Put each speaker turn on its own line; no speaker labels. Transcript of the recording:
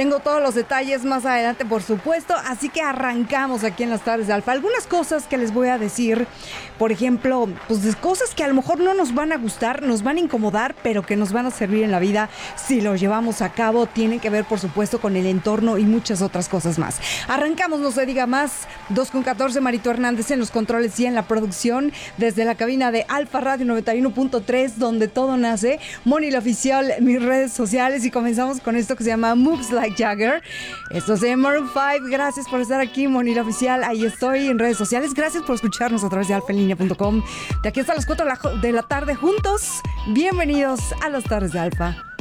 Tengo todos los detalles más adelante, por supuesto, así que arrancamos aquí en las tardes de Alfa. Algunas cosas que les voy a decir, por ejemplo, pues de cosas que a lo mejor no nos van a gustar, nos van a incomodar, pero que nos van a servir en la vida si lo llevamos a cabo. Tienen que ver, por supuesto, con el entorno y muchas otras cosas más. Arrancamos, no se diga más. 2:14, Marito Hernández en los controles y en la producción, desde la cabina de Alfa Radio 91.3, donde todo nace. Moni la oficial, mis redes sociales, y comenzamos con esto que se llama Moves Like Jagger. Esto es de Maroon 5. Gracias por estar aquí, Moni la oficial. Ahí estoy en redes sociales. Gracias por escucharnos a través de alfaenlinea.com. De aquí hasta las 4 de la tarde juntos. Bienvenidos a las tardes de Alfa.